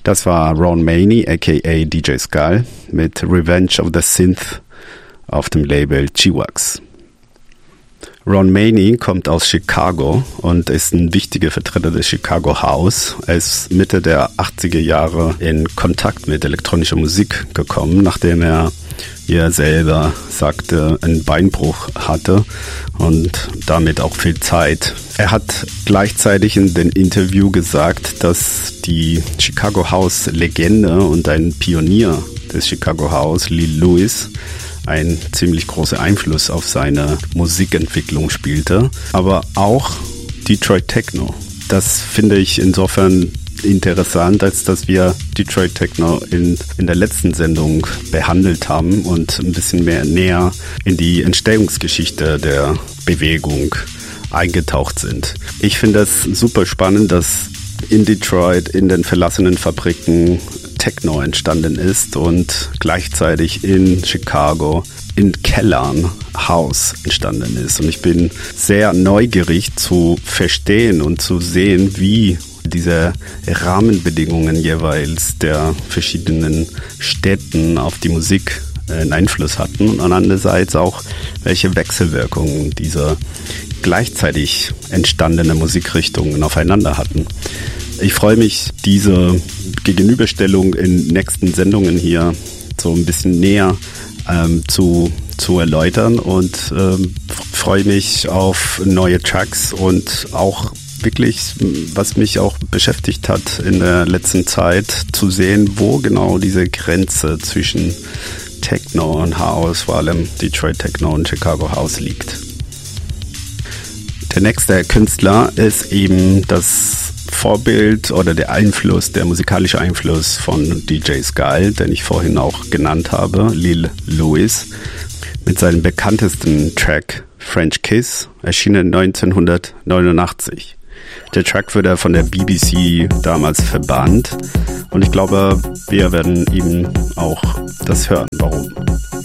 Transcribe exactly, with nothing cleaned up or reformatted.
Das war Ron Mayney, aka D J Skull, mit Revenge of the Synth auf dem Label G-Wax. Ron Mayney kommt aus Chicago und ist ein wichtiger Vertreter des Chicago House. Er ist Mitte der achtziger Jahre in Kontakt mit elektronischer Musik gekommen, nachdem er, wie er selber sagte, einen Beinbruch hatte und damit auch viel Zeit. Er hat gleichzeitig in dem Interview gesagt, dass die Chicago House Legende und ein Pionier des Chicago House, Lil Louis, ein ziemlich großer Einfluss auf seine Musikentwicklung spielte, aber auch Detroit Techno. Das finde ich insofern interessant, als dass wir Detroit Techno in, in der letzten Sendung behandelt haben und ein bisschen mehr näher in die Entstehungsgeschichte der Bewegung eingetaucht sind. Ich finde es super spannend, dass in Detroit, in den verlassenen Fabriken Techno entstanden ist und gleichzeitig in Chicago in Kellern House entstanden ist. Und ich bin sehr neugierig zu verstehen und zu sehen, wie diese Rahmenbedingungen jeweils der verschiedenen Städten auf die Musik einen Einfluss hatten und andererseits auch, welche Wechselwirkungen diese gleichzeitig entstandene Musikrichtungen aufeinander hatten. Ich freue mich, diese Gegenüberstellung in nächsten Sendungen hier so ein bisschen näher ähm, zu, zu erläutern und ähm, freue mich auf neue Tracks und auch wirklich, was mich auch beschäftigt hat in der letzten Zeit, zu sehen, wo genau diese Grenze zwischen Techno und House, vor allem Detroit Techno und Chicago House liegt. Der nächste Künstler ist eben das Vorbild oder der Einfluss, der musikalische Einfluss von D J Skull, den ich vorhin auch genannt habe, Lil Louis, mit seinem bekanntesten Track French Kiss, erschienen neunzehnhundertneunundachtzig. Der Track wurde von der B B C damals verbannt und ich glaube, wir werden ihm auch das hören. Warum?